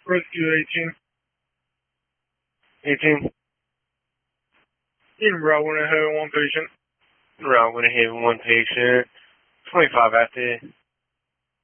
Rescue 18. 18. In route went ahead with one patient. Route went ahead with one patient. 25 active.